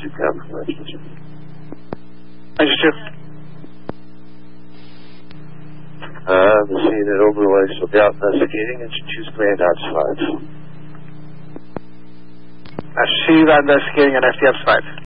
2 compromise. Engine 2. The scene at Overlake will be out investigating. Engine 2's command odds 5. I see you investigating on FTX 5.